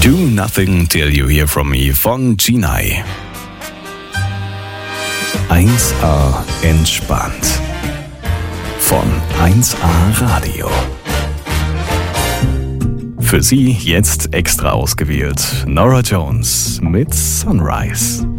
Do Nothing Till You Hear From Me von Ginai. 1A entspannt von 1A Radio. Für Sie jetzt extra ausgewählt Norah Jones mit Sunrise.